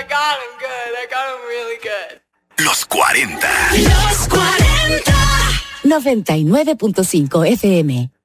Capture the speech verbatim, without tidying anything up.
I got 'em good, I got 'em really good. Los cuarenta. Los cuarenta. noventa y nueve punto cinco F M.